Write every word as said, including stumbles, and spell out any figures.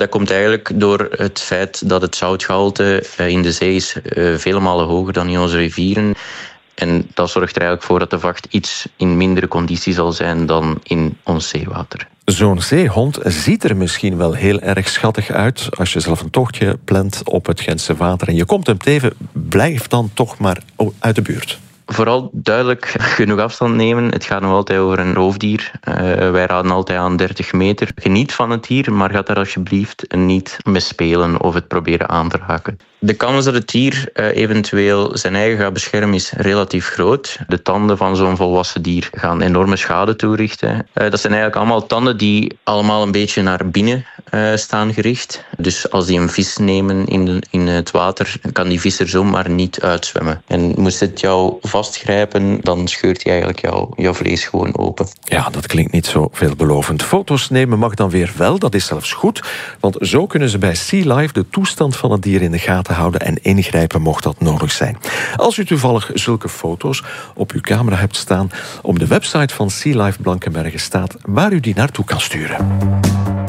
Dat komt eigenlijk door het feit dat het zoutgehalte in de zee is vele malen hoger dan in onze rivieren. En dat zorgt er eigenlijk voor dat de vacht iets in mindere conditie zal zijn dan in ons zeewater. Zo'n zeehond ziet er misschien wel heel erg schattig uit als je zelf een tochtje plant op het Gentse water en je komt hem tegen, blijf dan toch maar uit de buurt. Vooral duidelijk genoeg afstand nemen. Het gaat nog altijd over een roofdier. Uh, wij raden altijd aan dertig meter. Geniet van het dier, maar ga daar alsjeblieft niet mee spelen of het proberen aan te raken. De kans dat het dier uh, eventueel zijn eigen gaat beschermen is relatief groot. De tanden van zo'n volwassen dier gaan enorme schade toerichten. Uh, dat zijn eigenlijk allemaal tanden die allemaal een beetje naar binnen uh, staan gericht. Dus als die een vis nemen in, de, in het water, kan die vis er zomaar niet uitzwemmen. En moest het jou vastgrijpen, dan scheurt hij eigenlijk jou, jouw vlees gewoon open. Ja, dat klinkt niet zo veelbelovend. Foto's nemen mag dan weer wel, dat is zelfs goed. Want zo kunnen ze bij Sea Life de toestand van het dier in de gaten houden en ingrijpen mocht dat nodig zijn. Als u toevallig zulke foto's op uw camera hebt staan, op de website van Sea Life Blankenberge staat waar u die naartoe kan sturen.